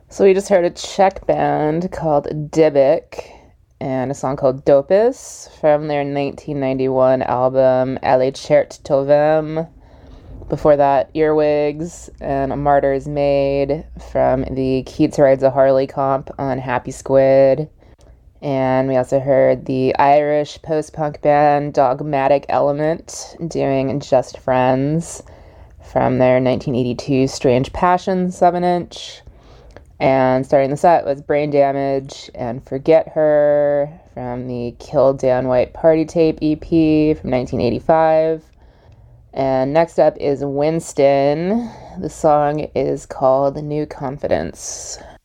So we just heard a Czech band called Dybbuk and a song called Dopus from their 1991 album Ale Čert to Vem. Before that, Earwigs and A Martyr's Maid from the Keats Rides a Harley comp on Happy Squid. And we also heard the Irish post-punk band Dogmatic Element doing Just Friends from their 1982 Strange Passions 7-inch. And starting the set was Brain Damage and Forget Her from the Kill Dan White Party Tape EP from 1985. And next up is Winston. The song is called New Confidence.